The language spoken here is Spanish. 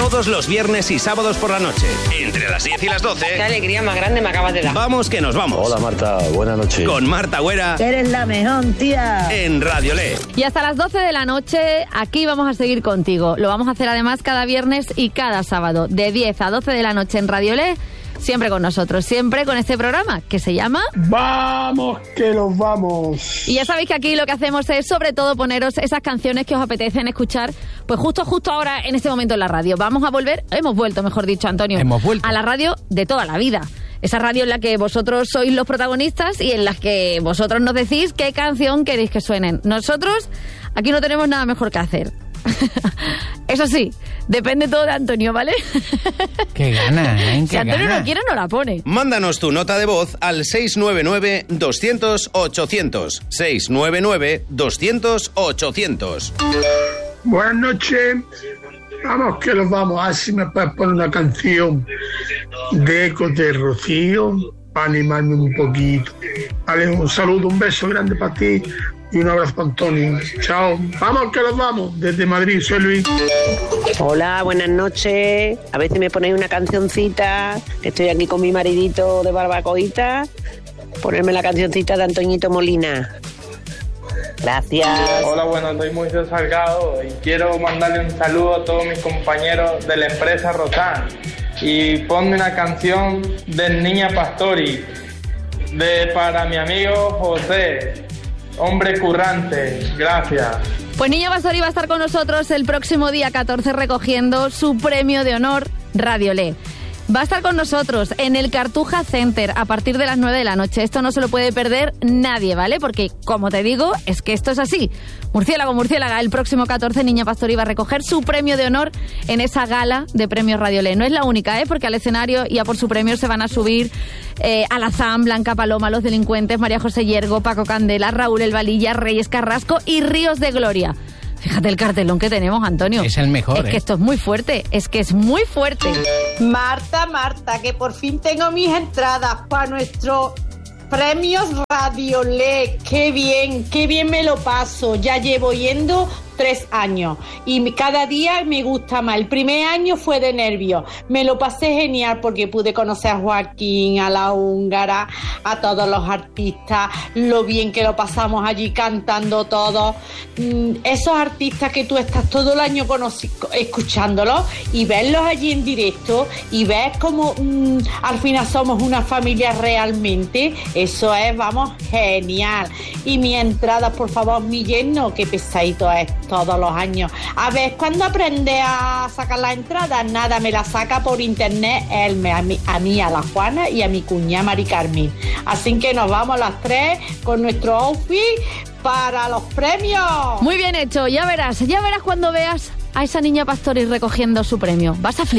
todos los viernes y sábados por la noche, entre las 10 y las 12. Qué alegría más grande me acabas de dar. Vamos que nos vamos. Hola Marta, buenas noches. Con Marta Güera. Eres la mejor, tía. En Radio Le. Y hasta las 12 de la noche, aquí vamos a seguir contigo. Lo vamos a hacer además cada viernes y cada sábado, de 10 a 12 de la noche en Radio Le. Siempre con nosotros, siempre con este programa que se llama ¡Vamos que nos vamos! Y ya sabéis que aquí lo que hacemos es sobre todo poneros esas canciones que os apetecen escuchar, pues justo ahora en este momento en la radio. Hemos vuelto, mejor dicho, Antonio, a la radio de toda la vida. Esa radio en la que vosotros sois los protagonistas y en la que vosotros nos decís qué canción queréis que suenen. Nosotros aquí no tenemos nada mejor que hacer. Eso sí, depende todo de Antonio, ¿vale? ¡Qué gana, ¿eh? Si Antonio no quiere, no la pone. Mándanos tu nota de voz al 699-200-800. 699-200-800. Buenas noches. Vamos que nos vamos. Así me puedes poner una canción de Ecos de Rocío para animarme un poquito. Vale, un saludo, un beso grande para ti y un abrazo para Antonio. Chao. Vamos que nos vamos. Desde Madrid, soy Luis. Hola, buenas noches. A veces me ponéis una cancioncita, que estoy aquí con mi maridito de barbacoita. Ponerme la cancioncita de Antoñito Molina. Gracias. Hola, bueno, soy Moisés Salgado y quiero mandarle un saludo a todos mis compañeros de la empresa Rosan. Y ponme una canción de Niña Pastori, para mi amigo José, hombre currante. Gracias. Pues Niña Pastori va a estar con nosotros el próximo día 14 recogiendo su premio de honor Radio Le. Va a estar con nosotros en el Cartuja Center a partir de las 9 de la noche. Esto no se lo puede perder nadie, ¿vale? Porque, como te digo, es que esto es así. Murciélaga, el próximo 14 Niña Pastori va a recoger su premio de honor en esa gala de premios Radio Le. No es la única, porque al escenario y a por su premio se van a subir Alazán, Blanca Paloma, Los Delincuentes, María José Yergo, Paco Candela, Raúl El Valilla, Reyes Carrasco y Ríos de Gloria. Fíjate el cartelón que tenemos, Antonio. Es el mejor, Es que esto es muy fuerte, Marta, que por fin tengo mis entradas para nuestro premios Radio Le. Qué bien me lo paso. Ya llevo yendo 3 años y cada día me gusta más. El primer año fue de nervios. Me lo pasé genial porque pude conocer a Joaquín, a la húngara, a todos los artistas, lo bien que lo pasamos allí cantando todos. Esos artistas que tú estás todo el año escuchándolos y verlos allí en directo y ves como al final somos una familia realmente. Eso es, vamos, genial. Y mi entrada, por favor, mi yerno, que pesadito es todos los años. A ver, ¿cuándo aprende a sacar las entradas? Nada, me la saca por internet él, a mí, a la Juana y a mi cuñada Mari Carmen. Así que nos vamos las 3 con nuestro outfit para los premios. Muy bien hecho, ya verás cuando veas a esa Niña Pastori recogiendo su premio. Vas a flipar.